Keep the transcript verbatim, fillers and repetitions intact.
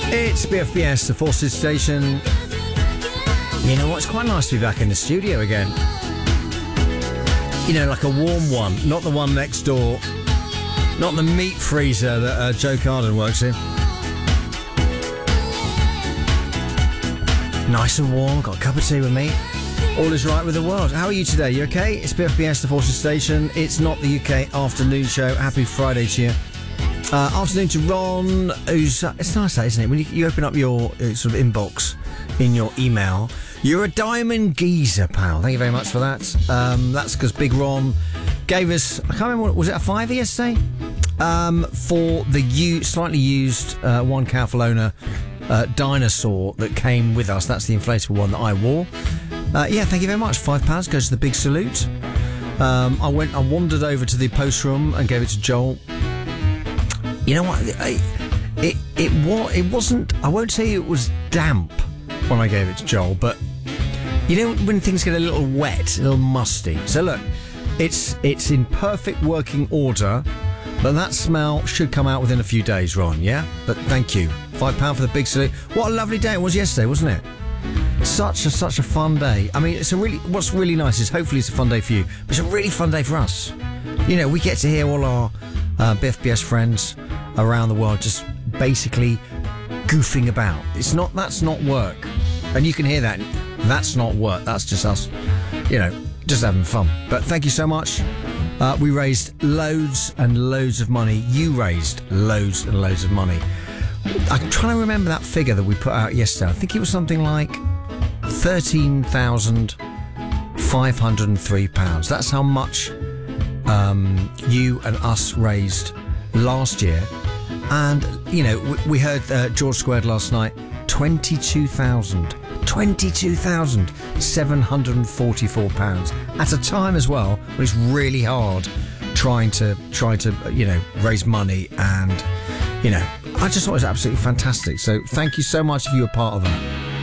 It's B F B S, the Forces Station. You know what? It's quite nice to be back in the studio again. You know, like a warm one, not the one next door, not the meat freezer that uh, Joe Carden works in. Nice and warm, got a cup of tea with me. All is right with the world. How are you today? You okay? It's B F B S, the Forces Station. It's not the U K afternoon show. Happy Friday to you. Uh, afternoon to Ron, who's... Uh, it's nice that, isn't it? When you, you open up your uh, sort of inbox in your email, you're a diamond geezer, pal. Thank you very much for that. Um, that's because Big Ron gave us... I can't remember, what, was it a fiver yesterday? Um, for the u- slightly used uh, one Calphalona uh, dinosaur that came with us. That's the inflatable one that I wore. Uh, yeah, thank you very much. Five pounds goes to the big salute. Um, I went. I wandered over to the post room and gave it to Joel. You know what? I, it it was it wasn't. I won't say it was damp when I gave it to Joel, but you know when things get a little wet, a little musty. So look, it's it's in perfect working order, but that smell should come out within a few days, Ron. Yeah, but thank you. Five pound for the big salute. What a lovely day it was yesterday, wasn't it? Such a such a fun day. I mean, it's a really. What's really nice is hopefully it's a fun day for you, but it's a really fun day for us. You know, we get to hear all our uh, B F B S friends around the world just basically goofing about. It's not. That's not work, and you can hear that. That's not work. That's just us. You know, just having fun. But thank you so much. Uh, we raised loads and loads of money. You raised loads and loads of money. I'm trying to remember that figure that we put out yesterday. I think it was something like thirteen thousand five hundred and three pounds. That's how much um, you and us raised last year. And, you know, we, we heard uh, George Squared last night, twenty-two thousand twenty-two thousand seven hundred and forty-four pounds at a time as well when it's really hard trying to, try to, you know, raise money. And, you know, I just thought it was absolutely fantastic. So thank you so much if you were part of that.